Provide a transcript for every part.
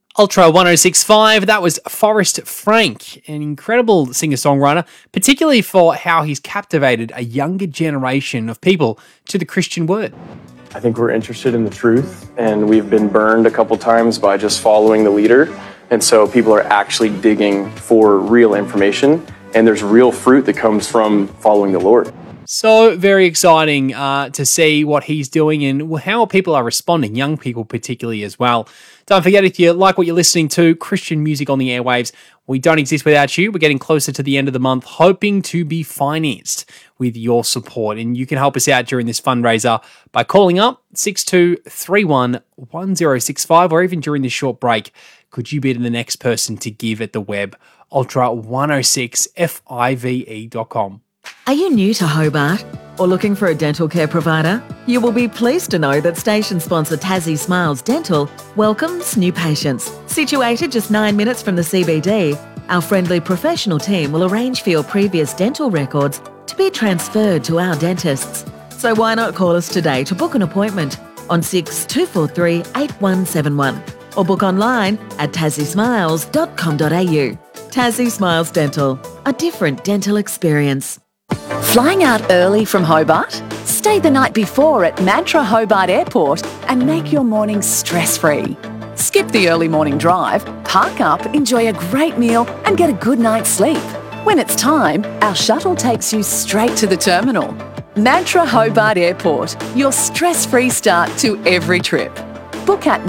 Ultra 1065, that was Forrest Frank, an incredible singer-songwriter, particularly for how he's captivated a younger generation of people to the Christian word. I think we're interested in the truth, and we've been burned a couple times by just following the leader. And so people are actually digging for real information, and there's real fruit that comes from following the Lord. So very exciting to see what he's doing and how people are responding, young people particularly as well. Don't forget, if you like what you're listening to, Christian music on the airwaves, we don't exist without you. We're getting closer to the end of the month, hoping to be financed with your support. And you can help us out during this fundraiser by calling up 6231 1065, or even during this short break, could you be the next person to give at the web, ultra106five.com. Are you new to Hobart or looking for a dental care provider? You will be pleased to know that station sponsor Tassie Smiles Dental welcomes new patients. Situated just 9 minutes from the CBD, our friendly professional team will arrange for your previous dental records to be transferred to our dentists. So why not call us today to book an appointment on 6243 8171 or book online at tassiesmiles.com.au. Tassie Smiles Dental, a different dental experience. Flying out early from Hobart? Stay the night before at Mantra Hobart Airport and make your morning stress-free. Skip the early morning drive, park up, enjoy a great meal and get a good night's sleep. When it's time, our shuttle takes you straight to the terminal. Mantra Hobart Airport, your stress-free start to every trip. Book at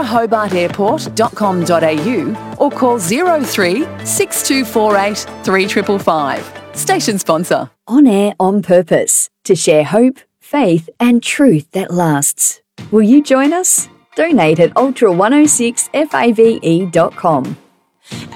mantrahobartairport.com.au or call 03 6248 3555. Station sponsor. On air on purpose, to share hope, faith and truth that lasts. Will you join us? Donate at ultra106fave.com.